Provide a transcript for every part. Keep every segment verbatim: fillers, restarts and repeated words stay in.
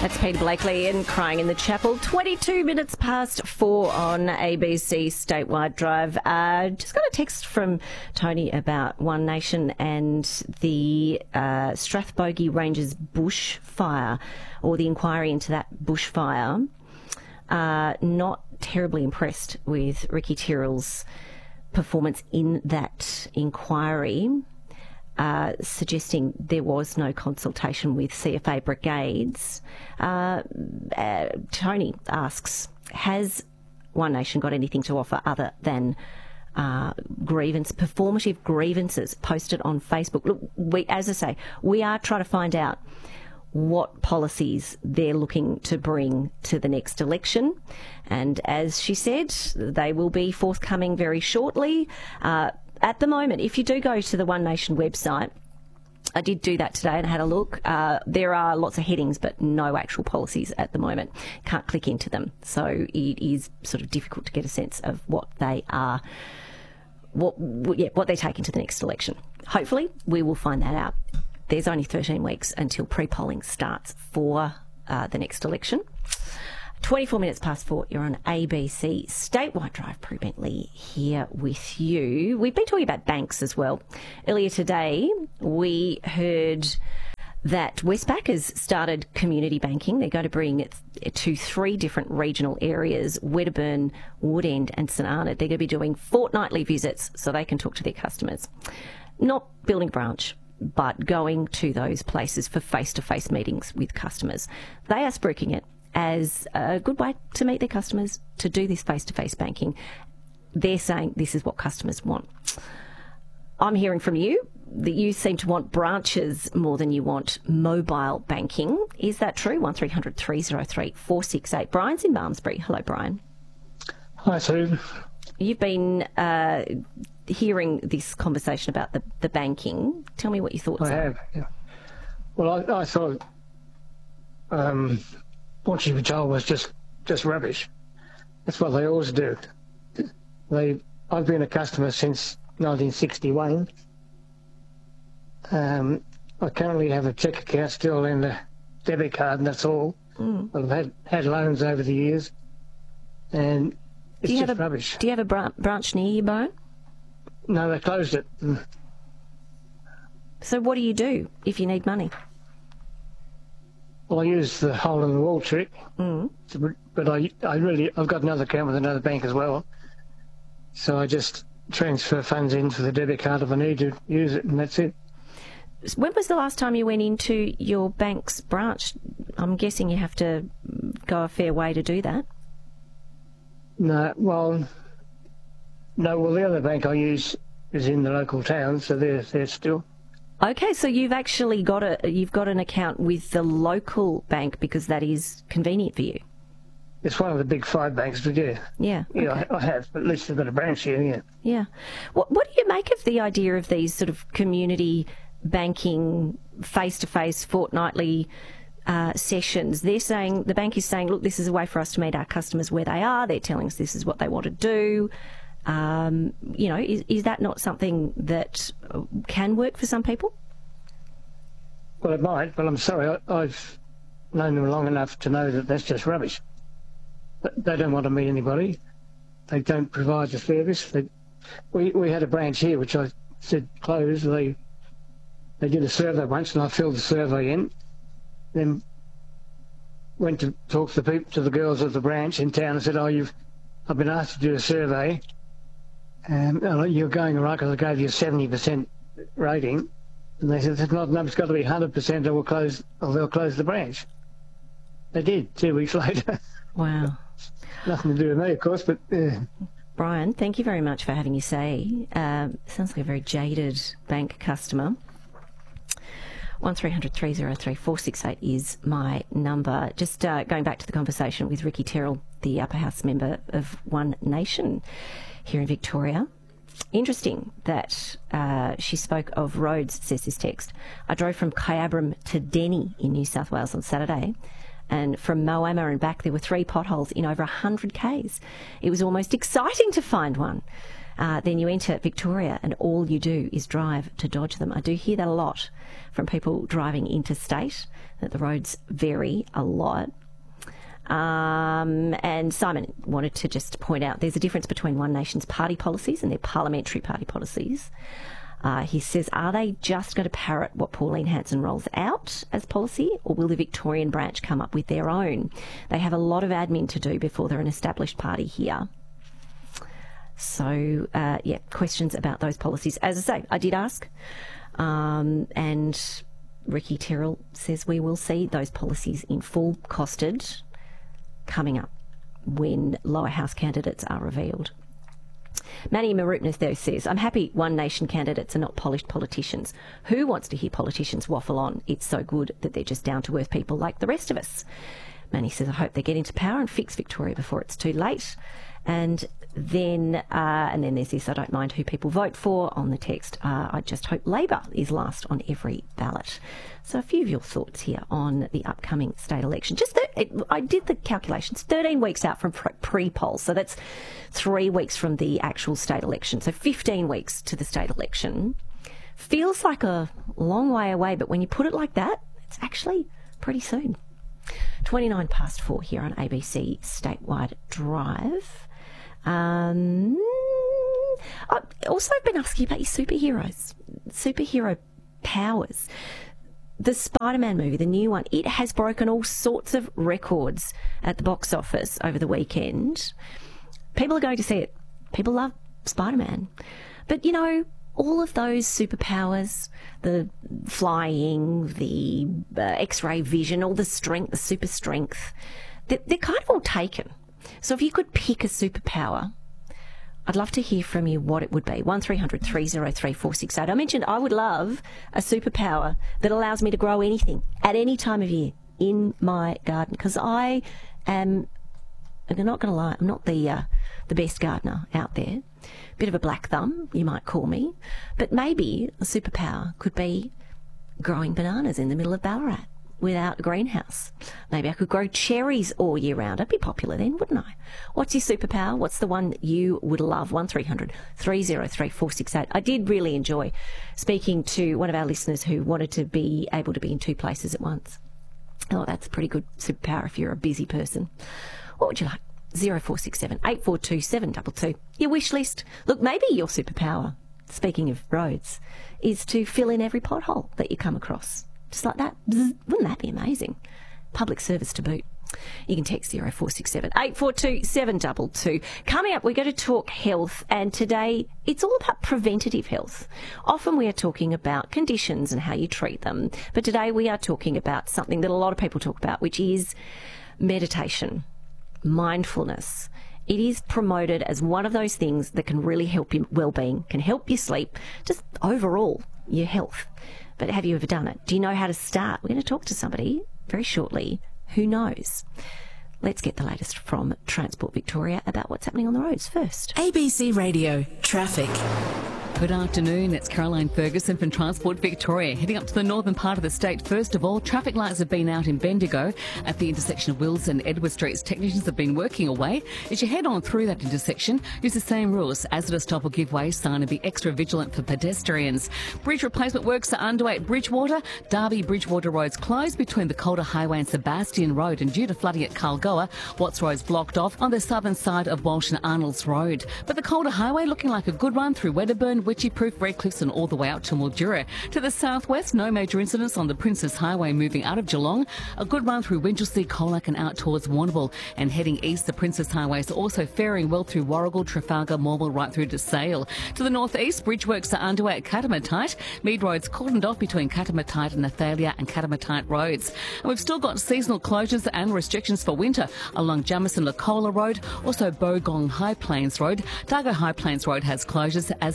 That's Peter Blakely and Crying in the Chapel. twenty-two minutes past four on A B C Statewide Drive. Uh, just got a text from Tony about One Nation and the uh, Strathbogie Ranges bushfire, or the inquiry into that bushfire. Uh, not terribly impressed with Ricky Tyrrell's performance in that inquiry. Uh, suggesting there was no consultation with C F A brigades. Uh, uh, Tony asks, has One Nation got anything to offer other than uh, grievance, performative grievances posted on Facebook? Look, we, as I say, we are trying to find out what policies they're looking to bring to the next election. And as she said, they will be forthcoming very shortly. Uh, At the moment, if you do go to the One Nation website, I did do that today and had a look. Uh, there are lots of headings, but no actual policies at the moment. Can't click into them. So it is sort of difficult to get a sense of what they are, what, yeah, what they're taking to the next election. Hopefully, we will find that out. There's only thirteen weeks until pre-polling starts for uh, the next election. twenty-four minutes past four, you're on A B C Statewide Drive. Prue Bentley here with you. We've been talking about banks as well. Earlier today, we heard that Westpac has started community banking. They're going to bring it to three different regional areas, Wedderburn, Woodend and St Arnaud. They're going to be doing fortnightly visits so they can talk to their customers. Not building a branch, but going to those places for face-to-face meetings with customers. They are spruiking it as a good way to meet their customers, to do this face-to-face banking. They're saying this is what customers want. I'm hearing from you that you seem to want branches more than you want mobile banking. Is that true? one three hundred three oh three four six eight. Brian's in Malmesbury. Hello, Brian. Hi, Sue. You've been uh, hearing this conversation about the, the banking. Tell me what your thoughts I are. I have, yeah. Well, I, I thought... Um, Watching Patrol was just, just rubbish. That's what they always do. They, I've been a customer since nineteen sixty-one. Um, I currently have a cheque account still and a debit card, and that's all. Mm. I've had, had loans over the years, and it's do you just have a, rubbish. Do you have a br- branch near you, Brian? No, they closed it. So what do you do if you need money? Well, I use the hole in the wall trick, mm. but I, I really, I've got another account with another bank as well. So I just transfer funds into the debit card if I need to use it, and that's it. When was the last time you went into your bank's branch? I'm guessing you have to go a fair way to do that. No, well, no, well, the other bank I use is in the local town, so they're, they're still... Okay, so you've actually got a you've got an account with the local bank because that is convenient for you. It's one of the big five banks, but yeah. Yeah. Okay. Yeah, I, I have. At least I've got a branch here, yeah. Yeah. What What do you make of the idea of these sort of community banking, face-to-face, fortnightly uh, sessions? They're saying, the bank is saying, look, this is a way for us to meet our customers where they are. They're telling us this is what they want to do. Um, you know, is, is that not something that can work for some people? Well, it might, but I'm sorry, I, I've known them long enough to know that that's just rubbish. They don't want to meet anybody. They don't provide the service. They, we, we had a branch here which I said closed. They, they did a survey once and I filled the survey in, then went to talk to the people, to the girls of the branch in town and said, oh, you've, I've been asked to do a survey. Um, you're going all right because I gave you a seventy percent rating. And they said, that's not enough, it's got to be one hundred percent or, we'll close, or they'll close the branch. They did, two weeks later. Wow. Nothing to do with me, of course, but... Uh, Brian, thank you very much for having your say. Um, sounds like a very jaded bank customer. one three hundred three oh three four six eight is my number. Just uh, going back to the conversation with Ricky Tyrrell, the Upper House member of One Nation here in Victoria. Interesting that uh, she spoke of roads, says this text. I drove from Kyabram to Denny in New South Wales on Saturday, and from Moama and back there were three potholes in over one hundred kays. It was almost exciting to find one. uh, then you enter Victoria and all you do is drive to dodge them. I do hear that a lot from people driving interstate, that the roads vary a lot. Um, and Simon wanted to just point out there's a difference between One Nation's party policies and their parliamentary party policies. Uh, he says, are they just going to parrot what Pauline Hanson rolls out as policy, or will the Victorian branch come up with their own? They have a lot of admin to do before they're an established party here. So, uh, yeah, questions about those policies. As I say, I did ask, um, and Ricky Terrell says we will see those policies in full costed coming up when lower house candidates are revealed. Manny Marupnes though says, I'm happy One Nation candidates are not polished politicians. Who wants to hear politicians waffle on? It's so good that they're just down-to-earth people like the rest of us. Manny says, I hope they get into power and fix Victoria before it's too late. And then, uh, and then there's this, I don't mind who people vote for on the text. Uh, I just hope Labor is last on every ballot. So a few of your thoughts here on the upcoming state election. Just the, it, I did the calculations, thirteen weeks out from pre-poll. So that's three weeks from the actual state election. So fifteen weeks to the state election. Feels like a long way away, but when you put it like that, it's actually pretty soon. twenty-nine past four here on A B C Statewide Drive. Um, I've also been asking about your superheroes, superhero powers. The Spider-Man movie, the new one, it has broken all sorts of records at the box office over the weekend. People are going to see it. People love Spider-Man. But, you know, all of those superpowers, the flying, the uh, X-ray vision, all the strength, the super strength, they're, they're kind of all taken. So if you could pick a superpower, I'd love to hear from you what it would be. one three hundred three oh three four six eight. I mentioned I would love a superpower that allows me to grow anything at any time of year in my garden, because I am, and I'm not going to lie, I'm not the uh, the best gardener out there. Bit of a black thumb, you might call me. But maybe a superpower could be growing bananas in the middle of Ballarat without a greenhouse. Maybe I could grow cherries all year round. I'd be popular then, wouldn't I? What's your superpower? What's the one that you would love? one three hundred three oh three four six eight. I did really enjoy speaking to one of our listeners who wanted to be able to be in two places at once. Oh, that's a pretty good superpower if you're a busy person. What would you like? zero four six seven eight four two seven two two. Your wish list. Look, maybe your superpower, speaking of roads, is to fill in every pothole that you come across. Just like that. Bzz, wouldn't that be amazing? Public service to boot. You can text zero four six seven eight four two seven two two. Coming up, we're going to talk health, and today it's all about preventative health. Often we are talking about conditions and how you treat them, but today we are talking about something that a lot of people talk about, which is meditation. Mindfulness. It is promoted as one of those things that can really help your well-being, can help you sleep, just overall your health. But have you ever done it? Do you know how to start? We're going to talk to somebody very shortly who knows. Let's get the latest from Transport Victoria about what's happening on the roads first. A B C Radio Traffic. Good afternoon, it's Caroline Ferguson from Transport Victoria. Heading up to the northern part of the state, first of all, traffic lights have been out in Bendigo at the intersection of Wills and Edward Streets. Technicians have been working away. As you head on through that intersection, use the same rules. As at a stop or give way sign and be extra vigilant for pedestrians. Bridge replacement works are underway at Bridgewater. Derby Bridgewater roads closed between the Calder Highway and Sebastian Road, and due to flooding at Carlgoa, Watts Road's blocked off on the southern side of Walsh and Arnold's Road. But the Calder Highway looking like a good run through Wedderburn, Witchyproof, Redcliffs and all the way out to Mildura. To the southwest, no major incidents on the Princess Highway moving out of Geelong. A good run through Winchelsea, Colac and out towards Warrnambool. And heading east, the Princess Highway is also faring well through Warragul, Trafalgar, Morwell right through to Sale. To the northeast, bridge works are underway at Catamatite. Mead Road's cordoned off between Catamatite and Athalia and Catamatite roads. And we've still got seasonal closures and restrictions for winter along Jamison-Lacola Road, also Bogong High Plains Road. Dargo High Plains Road has closures, as does Mount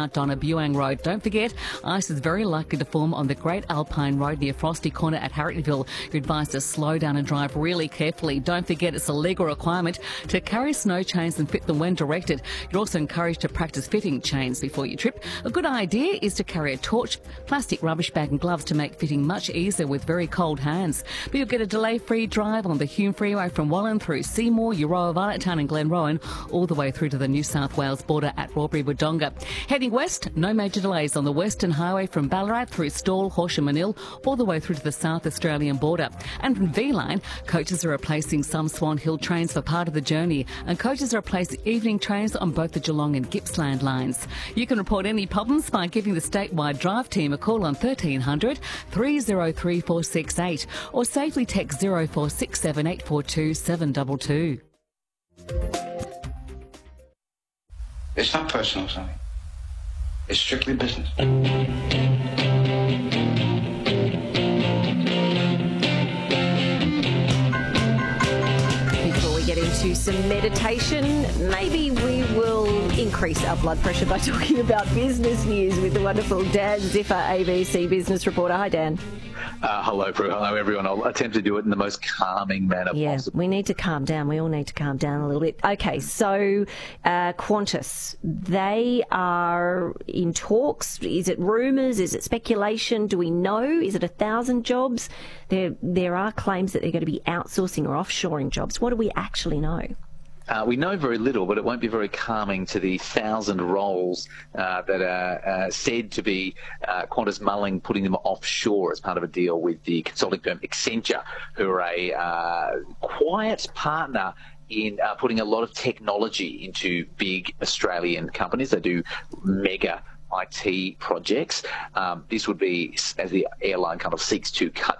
Mount Donna Buang Road. Don't forget, ice is very likely to form on the Great Alpine Road near Frosty Corner at Harrietville. You're advised to slow down and drive really carefully. Don't forget, it's a legal requirement to carry snow chains and fit them when directed. You're also encouraged to practice fitting chains before you trip. A good idea is to carry a torch, plastic rubbish bag and gloves to make fitting much easier with very cold hands. But you'll get a delay-free drive on the Hume Freeway from Wallan through Seymour, Euroa, Violet Town and Glenrowan, all the way through to the New South Wales border at Rawbury-Wodonga. Heading west, no major delays on the Western Highway from Ballarat through Stawell, Horsham and Manil, all the way through to the South Australian border. And from V-Line, coaches are replacing some Swan Hill trains for part of the journey, and coaches are replacing evening trains on both the Geelong and Gippsland lines. You can report any problems by giving the statewide drive team a call on thirteen hundred, three oh three, four six eight or safely text zero four six seven, eight four two, seven two two. It's not personal, Sonny. It's strictly business. Before we get into some meditation, maybe we will increase our blood pressure by talking about business news with the wonderful Dan Ziffer, A B C business reporter. Hi, Dan. Uh, hello, Prue. Hello, everyone. I'll attempt to do it in the most calming manner yeah, possible. we need to calm down. We all need to calm down a little bit. Okay, so uh, Qantas, they are in talks. Is it rumours? Is it speculation? Do we know? Is it a thousand jobs? There, there are claims that they're going to be outsourcing or offshoring jobs. What do we actually know? Uh, we know very little, but it won't be very calming to the thousand roles uh, that are uh, said to be uh, Qantas mulling putting them offshore as part of a deal with the consulting firm Accenture, who are a uh, quiet partner in uh, putting a lot of technology into big Australian companies. They do mega I T projects. Um, this would be as the airline kind of seeks to cut